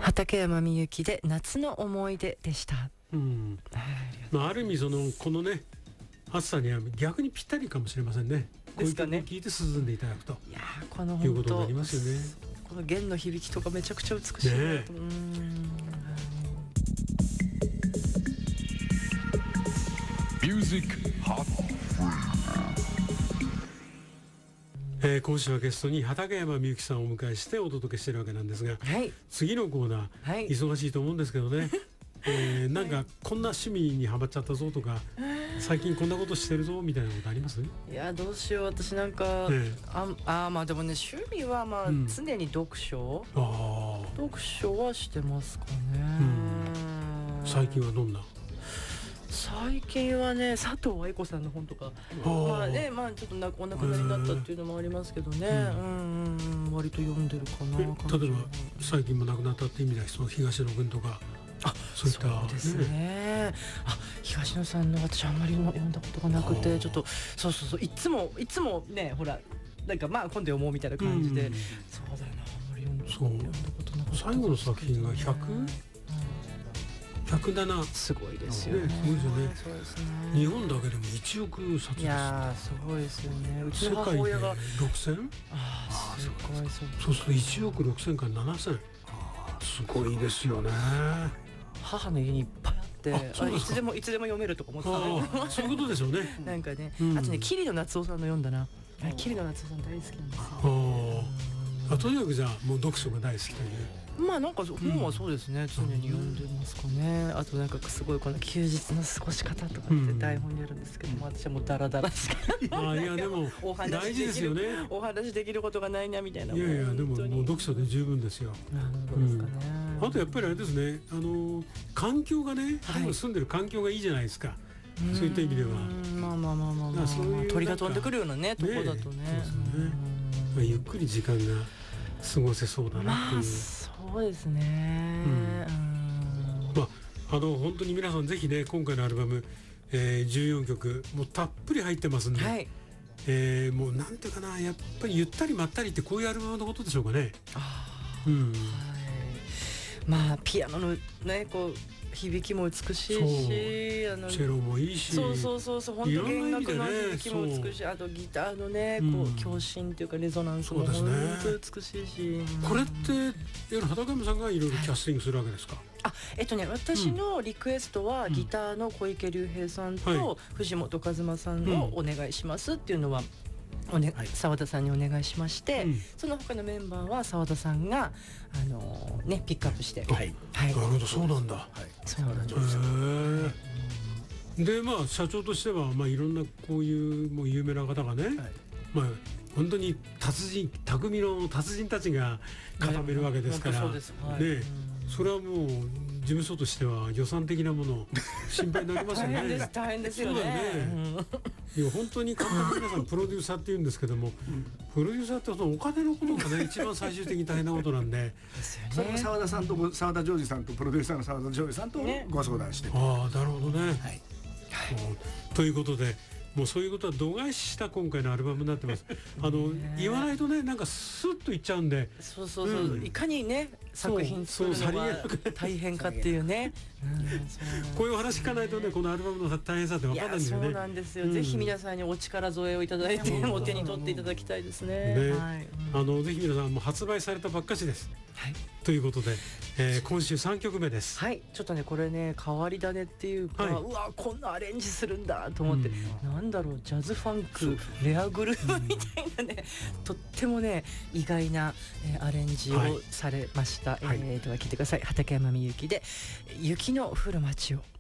畠山みゆきで夏の思い出でした。 ある意味このね暑さには逆にぴったりかもしれませんね。こういう曲を聴いて涼んでいただくということになりますよね。 この弦の響きとかめちゃくちゃ美しいなと。 今週はゲストに畠山みゆきさんをお迎えしてお届けしているわけなんですが、次のコーナー、忙しいと思うんですけどね、なんかこんな趣味にハマっちゃったぞとか、最近こんなことしてるぞみたいなことあります？ いやどうしよう、私なんか、まあでもね、趣味は常に読書はしてますかね。 最近はどんな？ 最近はね、佐藤愛子さんの本とか、ちょっとお亡くなりになったっていうのもありますけどね、割と読んでるかな。例えば最近も亡くなったって意味では、その東野君とか、そういったそうですね。東野さんの私あんまり読んだことがなくて、ちょっとそういつもね、ほらなんか今度読もうみたいな感じで、そうだな、あんまり読んだことなかった。 最後の作品が107、 すごいですよね。 すごいですよね。日本だけでも1億冊です。いやすごいですよね。うちの母親が6000？ すごい。 そうすると1億6000から7000。すごいですよね。 母の家にいっぱいあって、いつでも読めるとか思ってた。 そういうことでしょうね。 なんかね、あとね、桐野夏夫さんの読んだな。桐野夏夫さん大好きなんですよ。 とにかくじゃあもう読書が大好きという。 なんか本はそうですね、常に読んでますかね。あとなんかすごいこの休日の過ごし方とかって台本にあるんですけども、私はもうダラダラしかいやでも大事ですよね。 お話できることがないなみたいな。 いやでももう読書で十分ですよ。あとやっぱりあれですね、環境がね、住んでる環境がいいじゃないですか。そういった意味では鳥が飛んでくるようなねとこだとね、 ゆっくり時間が過ごせそうだなっていう。 そうですね。 本当に皆さんぜひね、今回のアルバム、14曲もうたっぷり入ってますんで、もうなんていうかな、やっぱりゆったりまったりってこういうアルバムのことでしょうかね。 ピアノのね、こう響きも美しいし、チェロもいいし、 本当弦楽の響きも美しい。あとギターのね、こう共振というかレゾナンスも本当美しいし。 これって畠山さんがいろいろキャスティングするわけですか？ 私のリクエストはギターの小池隆平さんと藤本一馬さんをお願いしますっていうのは澤田さんにお願いしまして、その他のメンバーは澤田さんがピックアップして。 なるほど、そうなんだ。で社長としてはいろんなこういうもう有名な方がね、本当に匠の達人たちが固めるわけですからね。それはもう事務所としては予算的なもの心配になりますよね。 大変ですよね。 いや本当に簡単に皆さんプロデューサーって言うんですけども、プロデューサーってお金のことがね一番最終的に大変なことなんで、 それは澤田さんと澤田ジョージさんとプロデューサーの澤田ジョージさんとご相談して。 なるほどね。ということで、もうそういうことは度外視した今回のアルバムになってます。言わないとね、なんかスッといっちゃうんで、 いかにね作品作るのが大変かっていうね。 こういう話聞かないとね、このアルバムの大変さって分かんないんですよね。 そうなんですよ。ぜひ皆さんにお力添えをいただいてお手に取っていただきたいですね。 ぜひ皆さんも発売されたばっかしです。ということで、今週3曲目です。 ちょっとねこれね変わり種っていうか、うわこんなアレンジするんだと思って、なんだろう、ジャズファンクレアグルーヴみたいなね、とってもね意外なアレンジをされました。では聴いてください。畠山みゆきで雪の降る街を。